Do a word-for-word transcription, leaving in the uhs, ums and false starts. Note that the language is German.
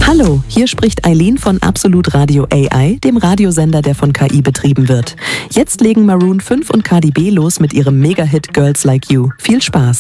Hallo, hier spricht Eileen von Absolut Radio A I, dem Radiosender, der von K I betrieben wird. Jetzt legen Maroon fünf und Cardi B los mit ihrem Mega-Hit Girls Like You. Viel Spaß!